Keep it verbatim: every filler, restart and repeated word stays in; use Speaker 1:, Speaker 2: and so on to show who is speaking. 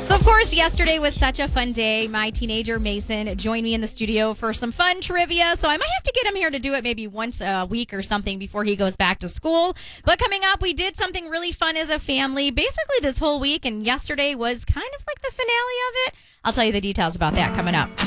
Speaker 1: So, of course, yesterday was such a fun day. My teenager, Mason, joined me in the studio for some fun trivia. So I might have to get him here to do it maybe once a week or something before he goes back to school. But coming up, we did something really fun as a family basically this whole week. And yesterday was kind of like the finale of it. I'll tell you the details about that coming up.